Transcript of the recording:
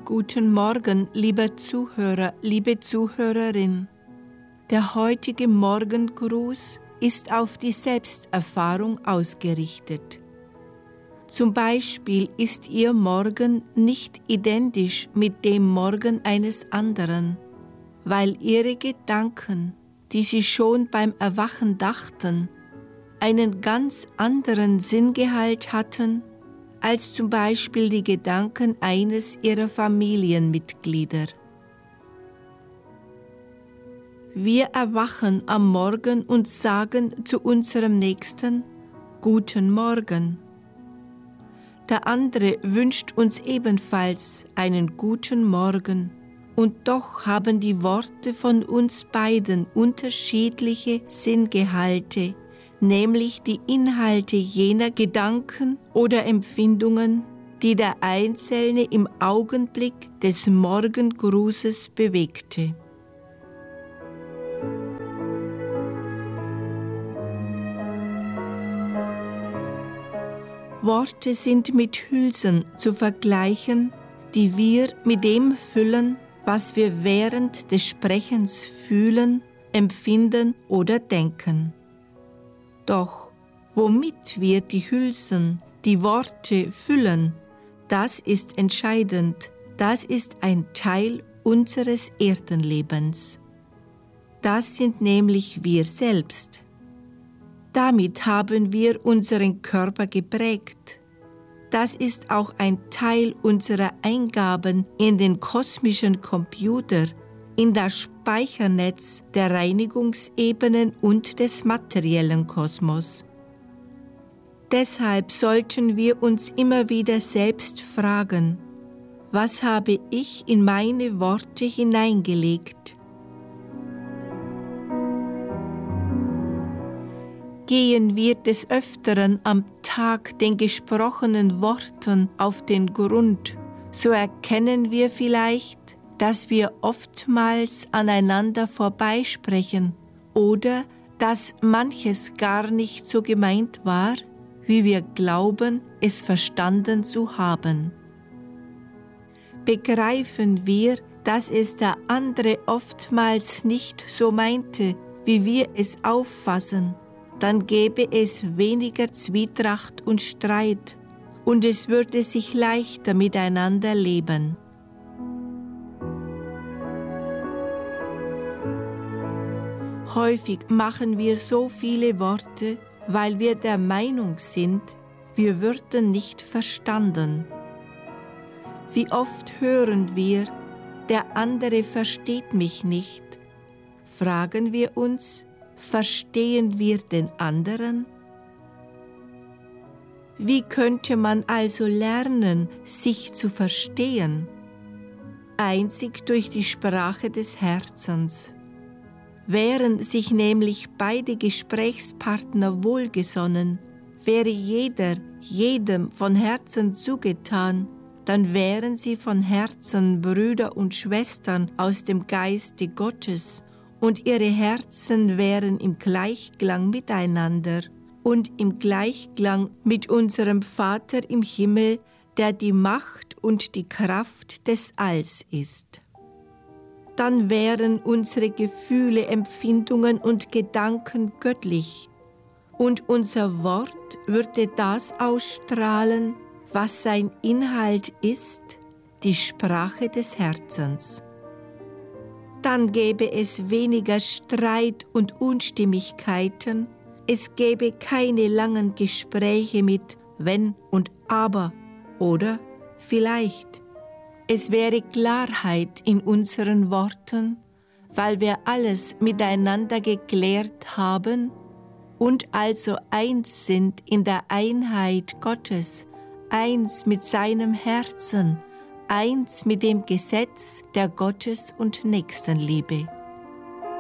Guten Morgen, lieber Zuhörer, liebe Zuhörerin. Der heutige Morgengruß ist auf die Selbsterfahrung ausgerichtet. Zum Beispiel ist Ihr Morgen nicht identisch mit dem Morgen eines anderen, weil Ihre Gedanken, die Sie schon beim Erwachen dachten, einen ganz anderen Sinngehalt hatten, als zum Beispiel die Gedanken eines Ihrer Familienmitglieder. Wir erwachen am Morgen und sagen zu unserem Nächsten: Guten Morgen. Der andere wünscht uns ebenfalls einen guten Morgen, und doch haben die Worte von uns beiden unterschiedliche Sinngehalte, nämlich die Inhalte jener Gedanken oder Empfindungen, die der Einzelne im Augenblick des Morgengrußes bewegte. Worte sind mit Hülsen zu vergleichen, die wir mit dem füllen, was wir während des Sprechens fühlen, empfinden oder denken. Doch womit wir die Hülsen, die Worte füllen, das ist entscheidend, das ist ein Teil unseres Erdenlebens. Das sind nämlich wir selbst. Damit haben wir unseren Körper geprägt. Das ist auch ein Teil unserer Eingaben in den kosmischen Computer, in das Speichernetz der Reinigungsebenen und des materiellen Kosmos. Deshalb sollten wir uns immer wieder selbst fragen: Was habe ich in meine Worte hineingelegt? Gehen wir des Öfteren am Tag den gesprochenen Worten auf den Grund, so erkennen wir vielleicht, dass wir oftmals aneinander vorbeisprechen oder dass manches gar nicht so gemeint war, wie wir glauben, es verstanden zu haben. Begreifen wir, dass es der andere oftmals nicht so meinte, wie wir es auffassen, dann gäbe es weniger Zwietracht und Streit und es würde sich leichter miteinander leben. Häufig machen wir so viele Worte, weil wir der Meinung sind, wir würden nicht verstanden. Wie oft hören wir, der andere versteht mich nicht? Fragen wir uns, verstehen wir den anderen? Wie könnte man also lernen, sich zu verstehen? Einzig durch die Sprache des Herzens. Wären sich nämlich beide Gesprächspartner wohlgesonnen, wäre jeder jedem von Herzen zugetan, dann wären sie von Herzen Brüder und Schwestern aus dem Geiste Gottes und ihre Herzen wären im Gleichklang miteinander und im Gleichklang mit unserem Vater im Himmel, der die Macht und die Kraft des Alls ist. Dann wären unsere Gefühle, Empfindungen und Gedanken göttlich und unser Wort würde das ausstrahlen, was sein Inhalt ist, die Sprache des Herzens. Dann gäbe es weniger Streit und Unstimmigkeiten, es gäbe keine langen Gespräche mit wenn und aber oder vielleicht. Es wäre Klarheit in unseren Worten, weil wir alles miteinander geklärt haben und also eins sind in der Einheit Gottes, eins mit seinem Herzen, eins mit dem Gesetz der Gottes- und Nächstenliebe.